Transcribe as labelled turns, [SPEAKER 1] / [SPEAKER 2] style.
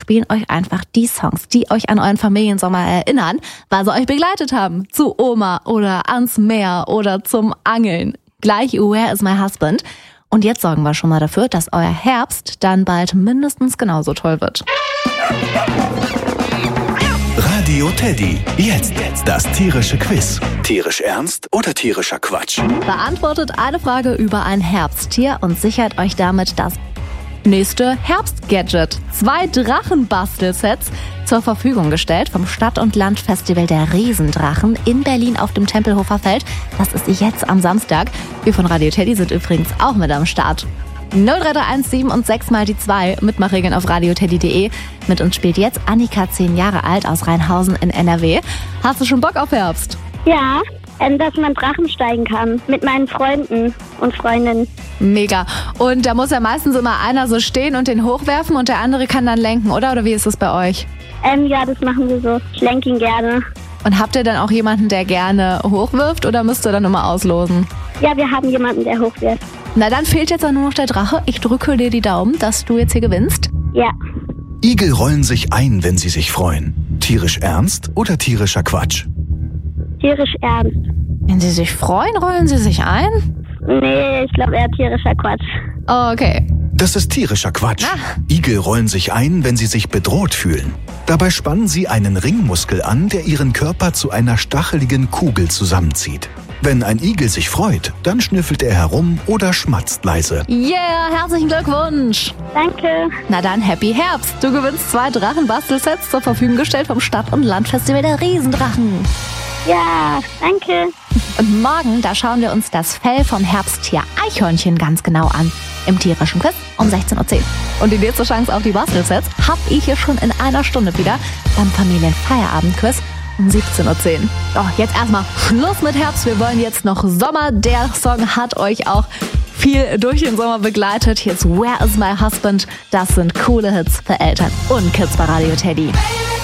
[SPEAKER 1] spielen euch einfach die Songs, die euch an euren Familiensommer erinnern, weil sie euch begleitet haben. Zu Oma oder ans Meer oder zum Angeln. Gleich Where is my husband? Und jetzt sorgen wir schon mal dafür, dass euer Herbst dann bald mindestens genauso toll wird.
[SPEAKER 2] Radio Teddy. Jetzt das tierische Quiz. Tierisch ernst oder tierischer Quatsch?
[SPEAKER 1] Beantwortet eine Frage über ein Herbsttier und sichert euch damit das nächste Herbstgadget. 2 Drachenbastelsets zur Verfügung gestellt vom Stadt- und Land-Festival der Riesendrachen in Berlin auf dem Tempelhofer Feld. Das ist jetzt am Samstag. Wir von Radio Teddy sind übrigens auch mit am Start. 03317 und 6 mal die 2. Mitmachregeln auf radioteddy.de. Mit uns spielt jetzt Annika, 10 Jahre alt, aus Rheinhausen in NRW. Hast du schon Bock auf Herbst?
[SPEAKER 3] Ja, dass man Drachen steigen kann. Mit meinen Freunden und Freundinnen.
[SPEAKER 1] Mega. Und da muss ja meistens immer einer so stehen und den hochwerfen und der andere kann dann lenken, oder? Oder wie ist das bei euch?
[SPEAKER 3] Ja, das machen wir so. Ich lenke ihn gerne.
[SPEAKER 1] Und habt ihr dann auch jemanden, der gerne hochwirft, oder müsst ihr dann immer auslosen?
[SPEAKER 3] Ja, wir haben jemanden, der hochwirft.
[SPEAKER 1] Na, dann fehlt jetzt auch nur noch der Drache. Ich drücke dir die Daumen, dass du jetzt hier gewinnst.
[SPEAKER 3] Ja.
[SPEAKER 2] Igel rollen sich ein, wenn sie sich freuen. Tierisch ernst oder tierischer Quatsch?
[SPEAKER 3] Tierisch ernst.
[SPEAKER 1] Wenn sie sich freuen, rollen sie sich ein?
[SPEAKER 3] Nee, ich glaube eher tierischer Quatsch.
[SPEAKER 1] Okay.
[SPEAKER 2] Das ist tierischer Quatsch. Igel rollen sich ein, wenn sie sich bedroht fühlen. Dabei spannen sie einen Ringmuskel an, der ihren Körper zu einer stacheligen Kugel zusammenzieht. Wenn ein Igel sich freut, dann schnüffelt er herum oder schmatzt leise.
[SPEAKER 1] Yeah, herzlichen Glückwunsch.
[SPEAKER 3] Danke.
[SPEAKER 1] Na dann, Happy Herbst. Du gewinnst 2 Drachenbastelsets zur Verfügung gestellt vom Stadt- und Land-Festival der Riesendrachen.
[SPEAKER 3] Ja, danke.
[SPEAKER 1] Und morgen, da schauen wir uns das Fell vom Herbsttier Eichhörnchen ganz genau an. Im tierischen Quiz um 16:10 Uhr. Und die nächste Chance auf die Bastelsets hab ich hier schon in einer Stunde wieder beim Familienfeierabendquiz um 17:10 Uhr. Doch, jetzt erstmal Schluss mit Herbst. Wir wollen jetzt noch Sommer. Der Song hat euch auch viel durch den Sommer begleitet. Hier ist Where is my husband? Das sind coole Hits für Eltern und Kids bei Radio Teddy.